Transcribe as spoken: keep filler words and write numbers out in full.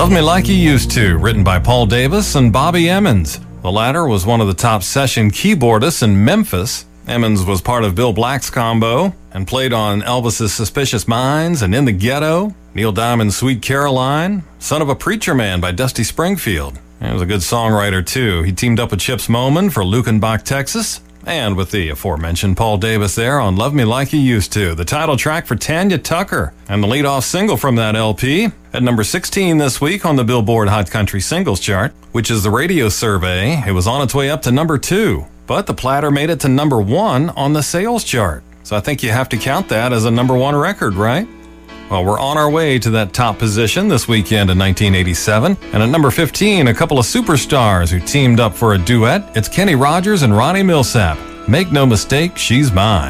Love Me Like You Used To, written by Paul Davis and Bobby Emmons. The latter was one of the top session keyboardists in Memphis. Emmons was part of Bill Black's combo and played on Elvis's Suspicious Minds and In the Ghetto, Neil Diamond's Sweet Caroline, Son of a Preacher Man by Dusty Springfield. He was a good songwriter, too. He teamed up with Chips Moman for Lukenbach, Texas, and with the aforementioned Paul Davis there on Love Me Like You Used To, the title track for Tanya Tucker, and the lead-off single from that L P. At number sixteen this week on the Billboard Hot Country Singles Chart, which is the radio survey, it was on its way up to number two. But the Platter made it to number one on the sales chart. So I think you have to count that as a number one record, right? Well, we're on our way to that top position this weekend in nineteen eighty-seven. And at number fifteen, a couple of superstars who teamed up for a duet. It's Kenny Rogers and Ronnie Milsap. Make no mistake, she's mine.